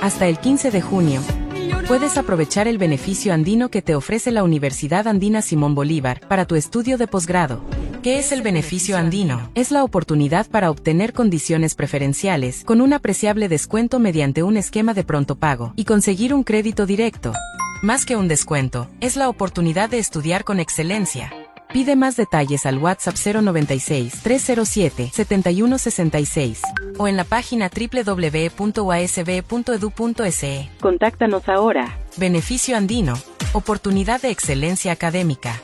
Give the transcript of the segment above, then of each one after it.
Hasta el 15 de junio, puedes aprovechar el beneficio andino que te ofrece la Universidad Andina Simón Bolívar para tu estudio de posgrado. ¿Qué es el beneficio andino? Es la oportunidad para obtener condiciones preferenciales con un apreciable descuento mediante un esquema de pronto pago y conseguir un crédito directo. Más que un descuento, es la oportunidad de estudiar con excelencia. Pide más detalles al WhatsApp 096-307-7166 o en la página www.uasb.edu.es. Contáctanos ahora. Beneficio andino. Oportunidad de excelencia académica.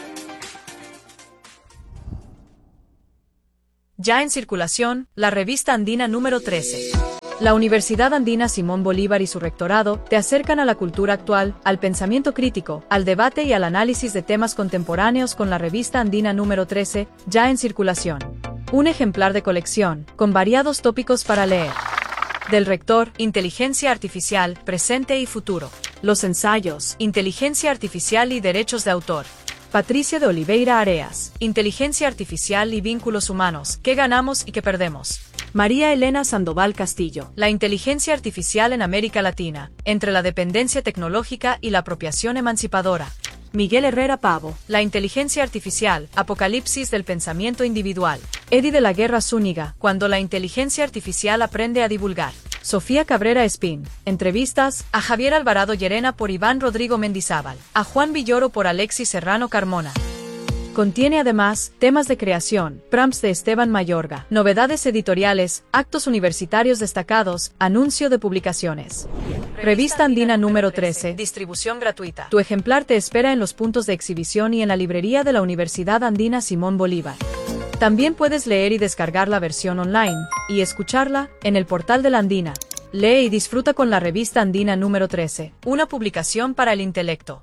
Ya en circulación, la revista andina número 13. La Universidad Andina Simón Bolívar y su rectorado te acercan a la cultura actual, al pensamiento crítico, al debate y al análisis de temas contemporáneos con la revista andina número 13, ya en circulación. Un ejemplar de colección, con variados tópicos para leer. Del rector, Inteligencia Artificial, Presente y Futuro. Los ensayos, Inteligencia Artificial y Derechos de Autor. Patricia de Oliveira Areas, Inteligencia Artificial y Vínculos Humanos, ¿qué ganamos y qué perdemos? María Elena Sandoval Castillo, la inteligencia artificial en América Latina, entre la dependencia tecnológica y la apropiación emancipadora. Miguel Herrera Pavo, la inteligencia artificial, apocalipsis del pensamiento individual. Eddie de la Guerra Zúñiga, cuando la inteligencia artificial aprende a divulgar. Sofía Cabrera Espín, entrevistas a Javier Alvarado Llerena por Iván Rodrigo Mendizábal, a Juan Villoro por Alexis Serrano Carmona. Contiene además temas de creación, prompts de Esteban Mayorga, novedades editoriales, actos universitarios destacados, anuncio de publicaciones. Revista Andina número 13, distribución gratuita. Tu ejemplar te espera en los puntos de exhibición y en la librería de la Universidad Andina Simón Bolívar. También puedes leer y descargar la versión online, y escucharla, en el portal de la Andina. Lee y disfruta con la revista Andina número 13, una publicación para el intelecto.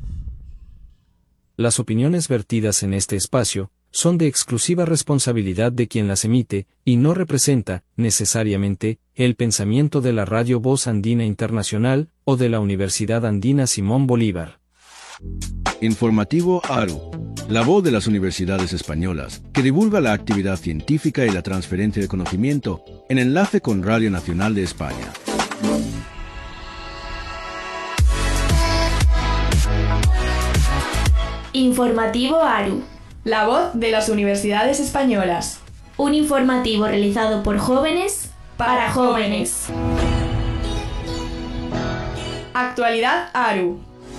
Las opiniones vertidas en este espacio son de exclusiva responsabilidad de quien las emite, y no representa, necesariamente, el pensamiento de la Radio Voz Andina Internacional, o de la Universidad Andina Simón Bolívar. Informativo ARU, la voz de las universidades españolas, que divulga la actividad científica y la transferencia de conocimiento, en enlace con Radio Nacional de España. Informativo ARU, la voz de las universidades españolas. Un informativo realizado por jóvenes para jóvenes. Actualidad ARU.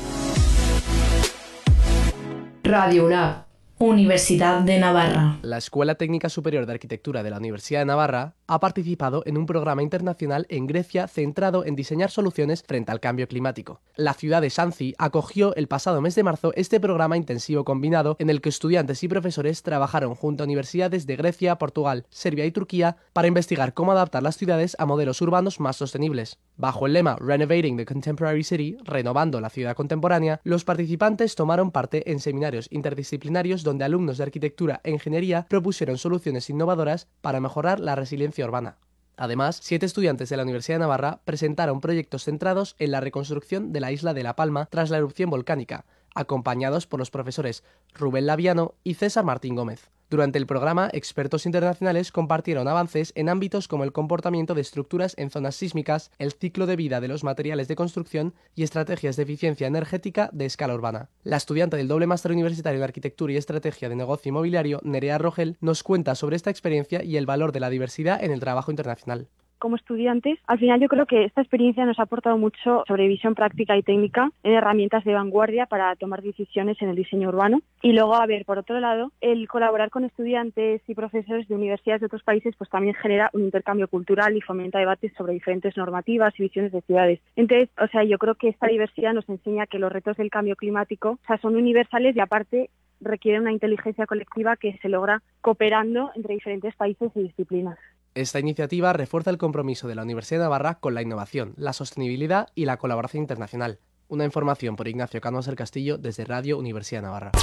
Radio UNAV, Universidad de Navarra. La Escuela Técnica Superior de Arquitectura de la Universidad de Navarra ha participado en un programa internacional en Grecia centrado en diseñar soluciones frente al cambio climático. La ciudad de Xanthi acogió el pasado mes de marzo este programa intensivo combinado en el que estudiantes y profesores trabajaron junto a universidades de Grecia, Portugal, Serbia y Turquía para investigar cómo adaptar las ciudades a modelos urbanos más sostenibles. Bajo el lema Renovating the Contemporary City, renovando la ciudad contemporánea, los participantes tomaron parte en seminarios interdisciplinarios donde alumnos de arquitectura e ingeniería propusieron soluciones innovadoras para mejorar la resiliencia urbana. Además, 7 estudiantes de la Universidad de Navarra presentaron proyectos centrados en la reconstrucción de la isla de La Palma tras la erupción volcánica, acompañados por los profesores Rubén Laviano y César Martín Gómez. Durante el programa, expertos internacionales compartieron avances en ámbitos como el comportamiento de estructuras en zonas sísmicas, el ciclo de vida de los materiales de construcción y estrategias de eficiencia energética de escala urbana. La estudiante del doble máster universitario en Arquitectura y Estrategia de Negocio Inmobiliario, Nerea Rogel, nos cuenta sobre esta experiencia y el valor de la diversidad en el trabajo internacional. Como estudiantes, al final yo creo que esta experiencia nos ha aportado mucho sobre visión práctica y técnica en herramientas de vanguardia para tomar decisiones en el diseño urbano. Y luego, por otro lado, el colaborar con estudiantes y profesores de universidades de otros países pues también genera un intercambio cultural y fomenta debates sobre diferentes normativas y visiones de ciudades. Entonces, yo creo que esta diversidad nos enseña que los retos del cambio climático son universales y aparte requieren una inteligencia colectiva que se logra cooperando entre diferentes países y disciplinas. Esta iniciativa refuerza el compromiso de la Universidad de Navarra con la innovación, la sostenibilidad y la colaboración internacional. Una información por Ignacio Canoas del Castillo desde Radio Universidad de Navarra.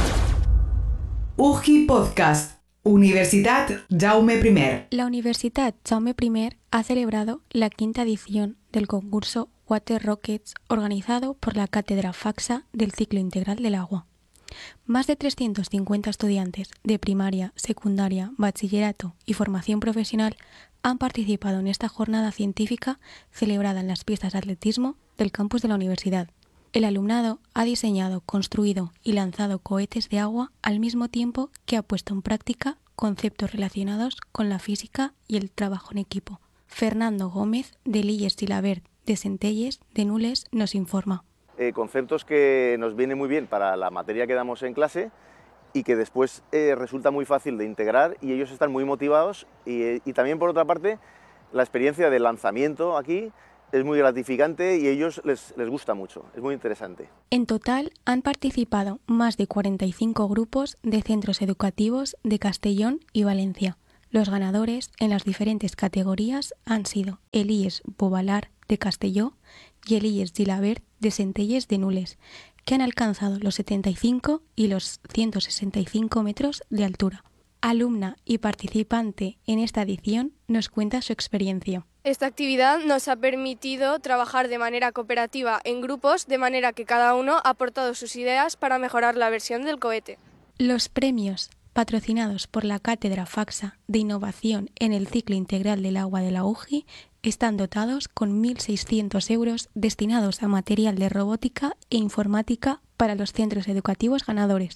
UGI Podcast, Universitat Jaume I. La Universitat Jaume I ha celebrado la 5ª edición del concurso Water Rockets organizado por la Cátedra FACSA del Ciclo Integral del Agua. Más de 350 estudiantes de primaria, secundaria, bachillerato y formación profesional han participado en esta jornada científica celebrada en las pistas de atletismo del campus de la universidad. El alumnado ha diseñado, construido y lanzado cohetes de agua al mismo tiempo que ha puesto en práctica conceptos relacionados con la física y el trabajo en equipo. Fernando Gómez, de l'Illes Gilabert de Centelles, de Nules, nos informa. Conceptos que nos vienen muy bien para la materia que damos en clase y que después resulta muy fácil de integrar y ellos están muy motivados y también por otra parte la experiencia del lanzamiento aquí es muy gratificante y a ellos les gusta mucho, es muy interesante. En total han participado más de 45 grupos de centros educativos de Castellón y Valencia. Los ganadores en las diferentes categorías han sido el IES Bovalar de Castelló y el IES Gilabert de Centelles de Nules, que han alcanzado los 75 y los 165 metros de altura. Alumna y participante en esta edición nos cuenta su experiencia. Esta actividad nos ha permitido trabajar de manera cooperativa en grupos, de manera que cada uno ha aportado sus ideas para mejorar la versión del cohete. Los premios, patrocinados por la Cátedra FACSA de Innovación en el Ciclo Integral del Agua de la UGI, están dotados con 1.600 euros destinados a material de robótica e informática para los centros educativos ganadores.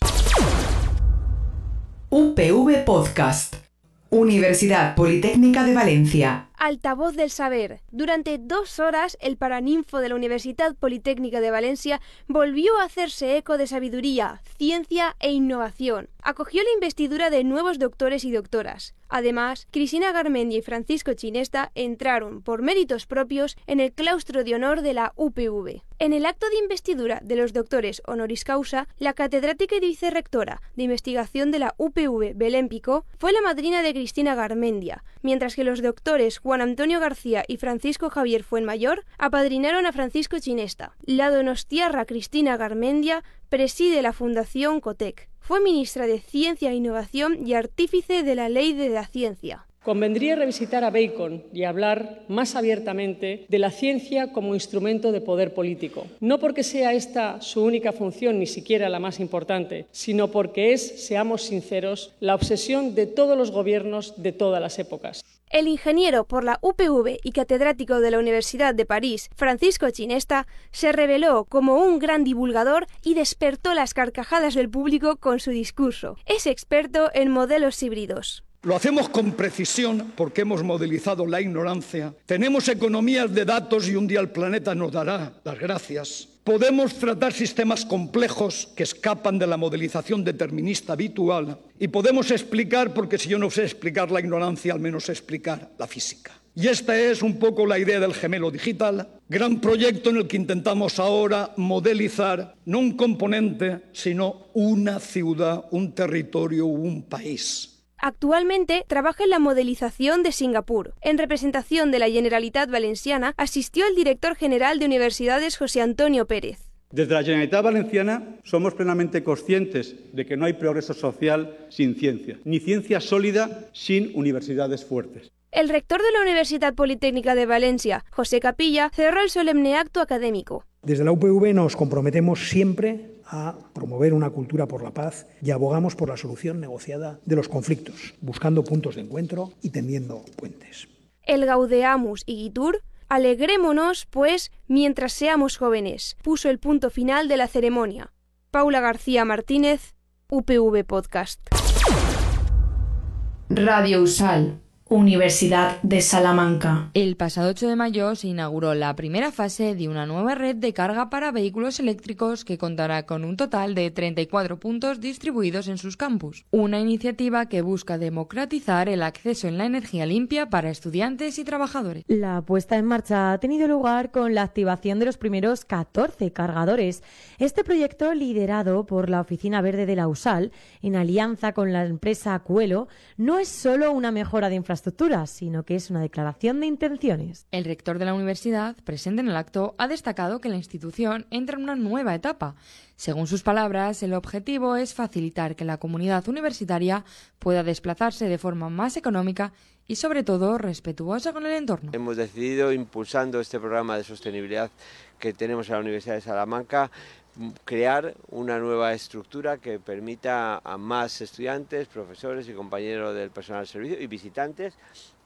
UPV Podcast. Universidad Politécnica de Valencia. Altavoz del saber. Durante 2 horas, el Paraninfo de la Universidad Politécnica de Valencia volvió a hacerse eco de sabiduría, ciencia e innovación. Acogió la investidura de nuevos doctores y doctoras. Además, Cristina Garmendia y Francisco Chinesta entraron, por méritos propios, en el claustro de honor de la UPV. En el acto de investidura de los doctores honoris causa, la catedrática y vicerrectora de investigación de la UPV, Belén Picó, fue la madrina de Cristina Garmendia, mientras que los doctores Juan Antonio García y Francisco Javier Fuenmayor apadrinaron a Francisco Chinesta. La donostiarra Cristina Garmendia preside la Fundación Cotec. Fue ministra de Ciencia e Innovación y artífice de la Ley de la Ciencia. Convendría revisitar a Bacon y hablar más abiertamente de la ciencia como instrumento de poder político. No porque sea esta su única función, ni siquiera la más importante, sino porque es, seamos sinceros, la obsesión de todos los gobiernos de todas las épocas. El ingeniero por la UPV y catedrático de la Universidad de París, Francisco Chinesta, se reveló como un gran divulgador y despertó las carcajadas del público con su discurso. Es experto en modelos híbridos. Lo hacemos con precisión porque hemos modelizado la ignorancia. Tenemos economías de datos y un día el planeta nos dará las gracias. Podemos tratar sistemas complejos que escapan de la modelización determinista habitual y podemos explicar, porque si yo no sé explicar la ignorancia, al menos sé explicar la física. Y esta es un poco la idea del gemelo digital, gran proyecto en el que intentamos ahora modelizar no un componente, sino una ciudad, un territorio, un país. Actualmente trabaja en la modelización de Singapur. En representación de la Generalitat Valenciana asistió el director general de Universidades José Antonio Pérez. Desde la Generalitat Valenciana somos plenamente conscientes de que no hay progreso social sin ciencia, ni ciencia sólida sin universidades fuertes. El rector de la Universidad Politécnica de Valencia, José Capilla, cerró el solemne acto académico. Desde la UPV nos comprometemos siempre a promover una cultura por la paz y abogamos por la solución negociada de los conflictos, buscando puntos de encuentro y tendiendo puentes. El Gaudeamus Igitur, alegrémonos, pues, mientras seamos jóvenes, puso el punto final de la ceremonia. Paula García Martínez, UPV Podcast. Radio USAL, Universidad de Salamanca. El pasado 8 de mayo se inauguró la primera fase de una nueva red de carga para vehículos eléctricos que contará con un total de 34 puntos distribuidos en sus campus. Una iniciativa que busca democratizar el acceso en la energía limpia para estudiantes y trabajadores. La puesta en marcha ha tenido lugar con la activación de los primeros 14 cargadores. Este proyecto, liderado por la Oficina Verde de la USAL, en alianza con la empresa Cuelo, no es solo una mejora de infraestructura, sino que es una declaración de intenciones. El rector de la universidad, presente en el acto, ha destacado que la institución entra en una nueva etapa. Según sus palabras, el objetivo es facilitar que la comunidad universitaria pueda desplazarse de forma más económica y, sobre todo, respetuosa con el entorno. Hemos decidido, impulsando este programa de sostenibilidad que tenemos en la Universidad de Salamanca, crear una nueva estructura que permita a más estudiantes, profesores y compañeros del personal del servicio y visitantes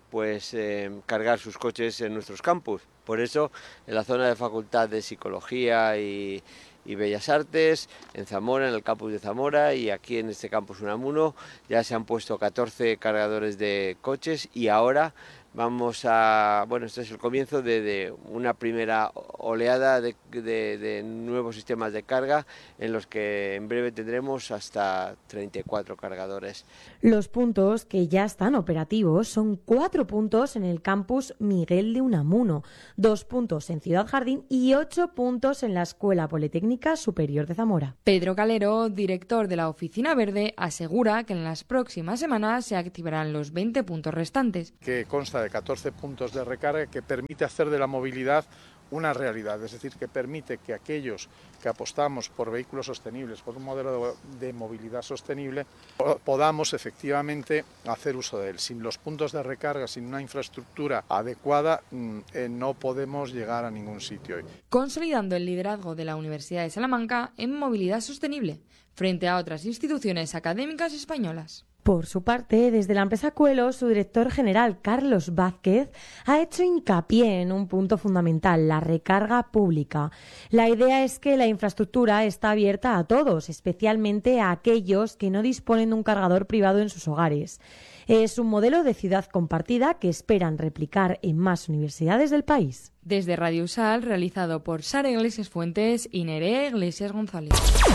pues cargar sus coches en nuestros campus. Por eso, en la zona de Facultad de Psicología y Bellas Artes, en Zamora, en el campus de Zamora, y aquí en este campus Unamuno ya se han puesto 14 cargadores de coches, y ahora vamos a, bueno, este es el comienzo de una primera oleada de nuevos sistemas de carga, en los que en breve tendremos hasta 34 cargadores. Los puntos que ya están operativos son 4 puntos en el campus Miguel de Unamuno, 2 puntos en Ciudad Jardín y 8 puntos en la Escuela Politécnica Superior de Zamora. Pedro Calero, director de la Oficina Verde, asegura que en las próximas semanas se activarán los 20 puntos restantes. Que consta de 14 puntos de recarga, que permite hacer de la movilidad una realidad, es decir, que permite que aquellos que apostamos por vehículos sostenibles, por un modelo de movilidad sostenible, podamos efectivamente hacer uso de él. Sin los puntos de recarga, sin una infraestructura adecuada, no podemos llegar a ningún sitio. Consolidando el liderazgo de la Universidad de Salamanca en movilidad sostenible, frente a otras instituciones académicas españolas. Por su parte, desde la empresa Cuelo, su director general, Carlos Vázquez, ha hecho hincapié en un punto fundamental, la recarga pública. La idea es que la infraestructura está abierta a todos, especialmente a aquellos que no disponen de un cargador privado en sus hogares. Es un modelo de ciudad compartida que esperan replicar en más universidades del país. Desde Radio Usal, realizado por Sara Iglesias Fuentes y Nerea Iglesias González.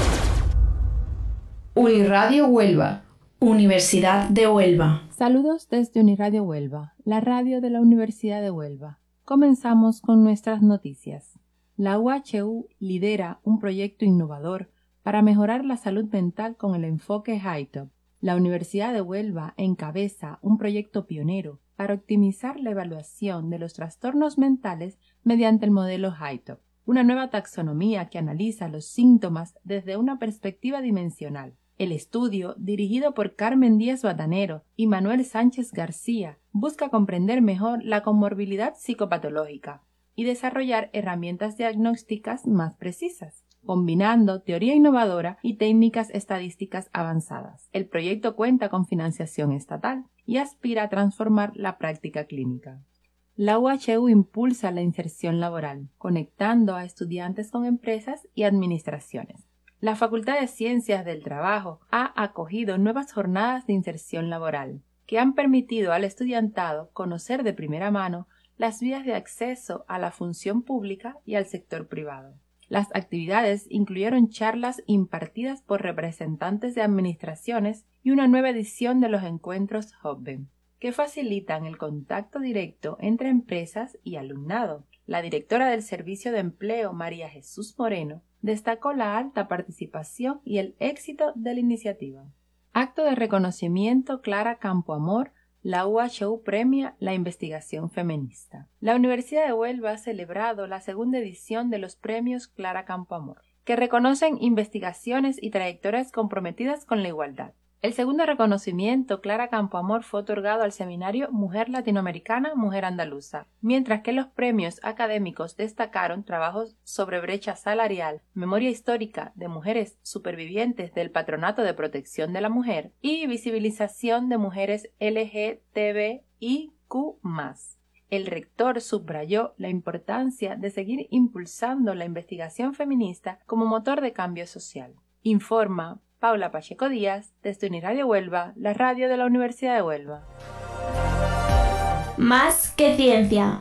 Uniradio Huelva, Universidad de Huelva. Saludos desde Uniradio Huelva, la radio de la Universidad de Huelva. Comenzamos con nuestras noticias. La UHU lidera un proyecto innovador para mejorar la salud mental con el enfoque HiTop. La Universidad de Huelva encabeza un proyecto pionero para optimizar la evaluación de los trastornos mentales mediante el modelo HiTop, una nueva taxonomía que analiza los síntomas desde una perspectiva dimensional. El estudio, dirigido por Carmen Díaz Batanero y Manuel Sánchez García, busca comprender mejor la comorbilidad psicopatológica y desarrollar herramientas diagnósticas más precisas, combinando teoría innovadora y técnicas estadísticas avanzadas. El proyecto cuenta con financiación estatal y aspira a transformar la práctica clínica. La UHU impulsa la inserción laboral, conectando a estudiantes con empresas y administraciones. La Facultad de Ciencias del Trabajo ha acogido nuevas jornadas de inserción laboral, que han permitido al estudiantado conocer de primera mano las vías de acceso a la función pública y al sector privado. Las actividades incluyeron charlas impartidas por representantes de administraciones y una nueva edición de los encuentros Hobben, que facilitan el contacto directo entre empresas y alumnado. La directora del Servicio de Empleo, María Jesús Moreno, destacó la alta participación y el éxito de la iniciativa. Acto de reconocimiento Clara Campoamor, la UHU premia la investigación feminista. La Universidad de Huelva ha celebrado la segunda edición de los premios Clara Campoamor, que reconocen investigaciones y trayectorias comprometidas con la igualdad. El segundo reconocimiento, Clara Campoamor, fue otorgado al seminario Mujer Latinoamericana, Mujer Andaluza, mientras que los premios académicos destacaron trabajos sobre brecha salarial, memoria histórica de mujeres supervivientes del Patronato de Protección de la Mujer y visibilización de mujeres LGTBIQ+. El rector subrayó la importancia de seguir impulsando la investigación feminista como motor de cambio social. Informa Paula Pacheco Díaz, desde Uniradio Huelva, la radio de la Universidad de Huelva. Más que ciencia.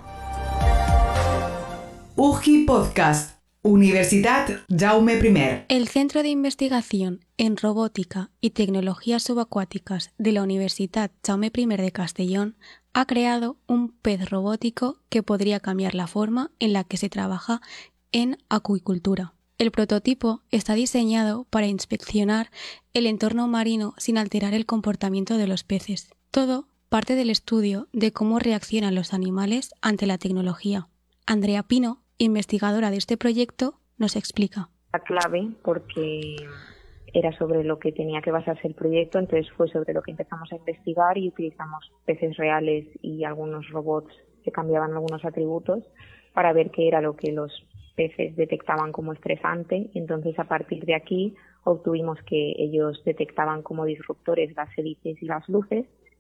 UGI Podcast, Universidad Jaume I. El Centro de Investigación en Robótica y Tecnologías Subacuáticas de la Universidad Jaume I de Castellón ha creado un pez robótico que podría cambiar la forma en la que se trabaja en acuicultura. El prototipo está diseñado para inspeccionar el entorno marino sin alterar el comportamiento de los peces. Todo parte del estudio de cómo reaccionan los animales ante la tecnología. Andrea Pino, investigadora de este proyecto, nos explica. La clave, porque era sobre lo que tenía que basarse el proyecto, entonces fue sobre lo que empezamos a investigar y utilizamos peces reales y algunos robots que cambiaban algunos atributos para ver qué era lo que los peces detectaban como estresante, y entonces a partir de aquí obtuvimos que ellos detectaban como disruptores las hélices y las luces,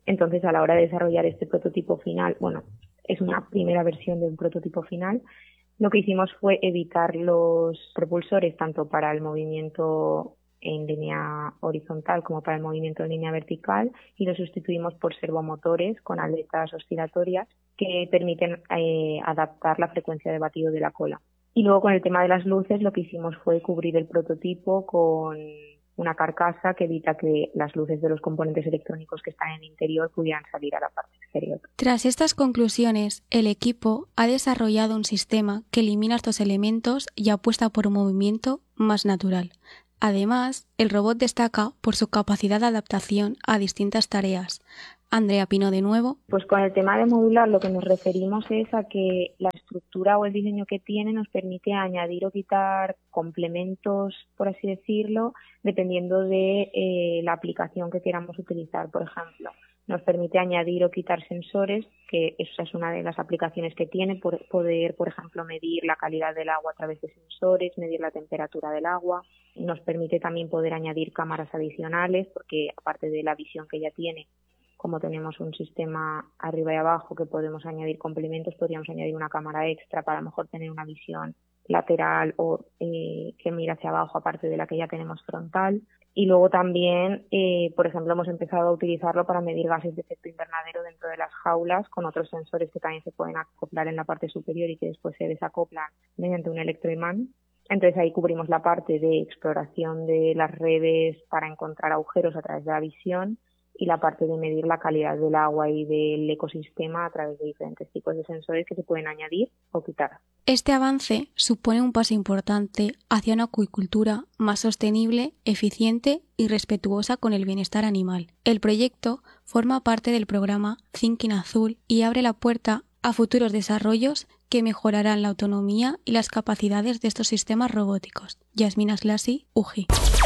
Entonces, a la hora de desarrollar este prototipo final, bueno, es una primera versión de un prototipo final, lo que hicimos fue evitar los propulsores tanto para el movimiento en línea horizontal como para el movimiento en línea vertical y los sustituimos por servomotores con aletas oscilatorias que permiten adaptar la frecuencia de batido de la cola. Y luego con el tema de las luces lo que hicimos fue cubrir el prototipo con una carcasa que evita que las luces de los componentes electrónicos que están en el interior pudieran salir a la parte exterior. Tras estas conclusiones, el equipo ha desarrollado un sistema que elimina estos elementos y apuesta por un movimiento más natural. Además, el robot destaca por su capacidad de adaptación a distintas tareas. Andrea Pino de nuevo. Pues con el tema de modular lo que nos referimos es a que la estructura o el diseño que tiene nos permite añadir o quitar complementos, por así decirlo, dependiendo de la aplicación que queramos utilizar. Por ejemplo, nos permite añadir o quitar sensores, que esa es una de las aplicaciones que tiene, poder, por ejemplo, medir la calidad del agua a través de sensores, medir la temperatura del agua. Nos permite también poder añadir cámaras adicionales, porque aparte de la visión que ya tiene, como tenemos un sistema arriba y abajo que podemos añadir complementos, podríamos añadir una cámara extra para a lo mejor tener una visión lateral o que mira hacia abajo aparte de la que ya tenemos frontal. Y luego también, por ejemplo, hemos empezado a utilizarlo para medir gases de efecto invernadero dentro de las jaulas con otros sensores que también se pueden acoplar en la parte superior y que después se desacoplan mediante un electroimán. Entonces ahí cubrimos la parte de exploración de las redes para encontrar agujeros a través de la visión y la parte de medir la calidad del agua y del ecosistema a través de diferentes tipos de sensores que se pueden añadir o quitar. Este avance supone un paso importante hacia una acuicultura más sostenible, eficiente y respetuosa con el bienestar animal. El proyecto forma parte del programa Thinking Azul y abre la puerta a futuros desarrollos que mejorarán la autonomía y las capacidades de estos sistemas robóticos. Yasmina Slasi, UGI.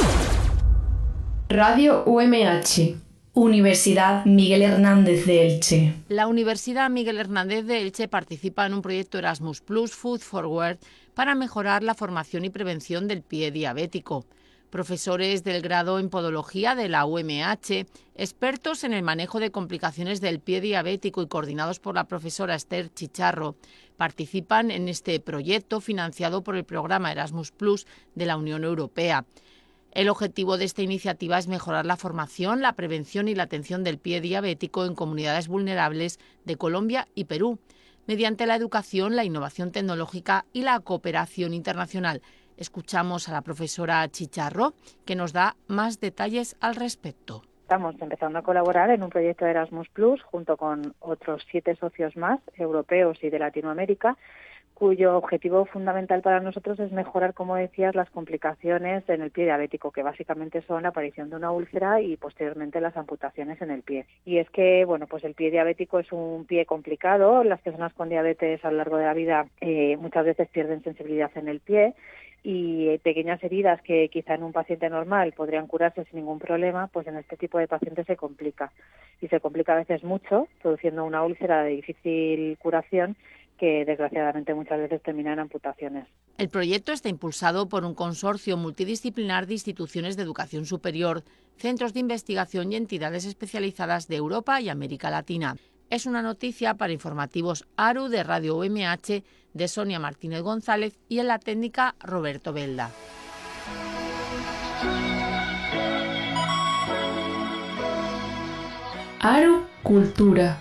Radio UMH. Universidad Miguel Hernández de Elche. La Universidad Miguel Hernández de Elche participa en un proyecto Erasmus Plus Food Forward para mejorar la formación y prevención del pie diabético. Profesores del grado en podología de la UMH, expertos en el manejo de complicaciones del pie diabético y coordinados por la profesora Esther Chicharro, participan en este proyecto financiado por el programa Erasmus Plus de la Unión Europea. El objetivo de esta iniciativa es mejorar la formación, la prevención y la atención del pie diabético en comunidades vulnerables de Colombia y Perú, mediante la educación, la innovación tecnológica y la cooperación internacional. Escuchamos a la profesora Chicharro, que nos da más detalles al respecto. Estamos empezando a colaborar en un proyecto de Erasmus Plus junto con otros 7 socios más, europeos y de Latinoamérica, cuyo objetivo fundamental para nosotros es mejorar, como decías, las complicaciones en el pie diabético, que básicamente son la aparición de una úlcera y posteriormente las amputaciones en el pie. Y es que, bueno, pues el pie diabético es un pie complicado. Las personas con diabetes a lo largo de la vida muchas veces pierden sensibilidad en el pie y pequeñas heridas que quizá en un paciente normal podrían curarse sin ningún problema, pues en este tipo de pacientes se complica. Y se complica a veces mucho, produciendo una úlcera de difícil curación que desgraciadamente muchas veces termina en amputaciones. El proyecto está impulsado por un consorcio multidisciplinar de instituciones de educación superior, centros de investigación y entidades especializadas de Europa y América Latina. Es una noticia para informativos ARU de Radio UMH de Sonia Martínez González y en la técnica Roberto Belda. ARU Cultura.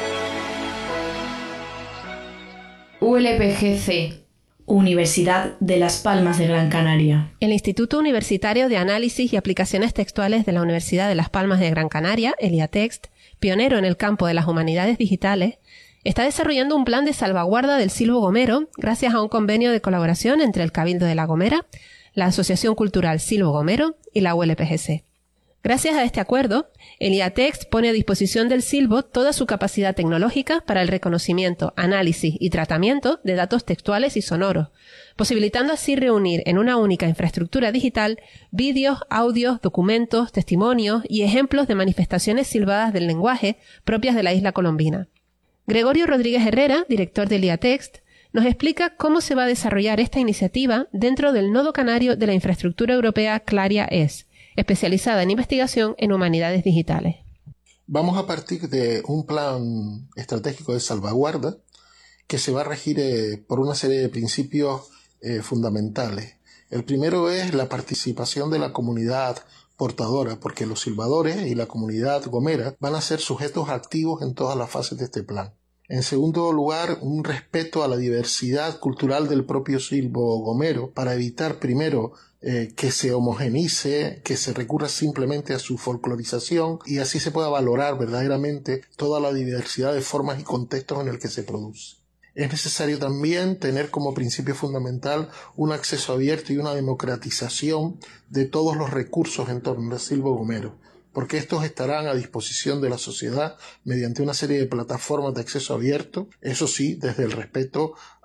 ULPGC, Universidad de Las Palmas de Gran Canaria. El Instituto Universitario de Análisis y Aplicaciones Textuales de la Universidad de Las Palmas de Gran Canaria, el IATEXT, pionero en el campo de las humanidades digitales, está desarrollando un plan de salvaguarda del silbo gomero gracias a un convenio de colaboración entre el Cabildo de La Gomera, la Asociación Cultural Silbo Gomero y la ULPGC. Gracias a este acuerdo, el IATEXT pone a disposición del silbo toda su capacidad tecnológica para el reconocimiento, análisis y tratamiento de datos textuales y sonoros, posibilitando así reunir en una única infraestructura digital vídeos, audios, documentos, testimonios y ejemplos de manifestaciones silbadas del lenguaje propias de la isla colombina. Gregorio Rodríguez Herrera, director del IATEXT, nos explica cómo se va a desarrollar esta iniciativa dentro del nodo canario de la infraestructura europea Claria-ES, especializada en investigación en humanidades digitales. Vamos a partir de un plan estratégico de salvaguarda que se va a regir por una serie de principios fundamentales. El primero es la participación de la comunidad portadora, porque los silbadores y la comunidad gomera van a ser sujetos activos en todas las fases de este plan. En segundo lugar, un respeto a la diversidad cultural del propio silbo gomero para evitar primero que se homogeneice, que se recurra simplemente a su folclorización y así se pueda valorar verdaderamente toda la diversidad de formas y contextos en el que se produce. Es necesario también tener como principio fundamental un acceso abierto y una democratización de todos los recursos en torno al silbo gomero, porque estos estarán a disposición de la sociedad mediante una serie de plataformas de acceso abierto, eso sí, desde el respeto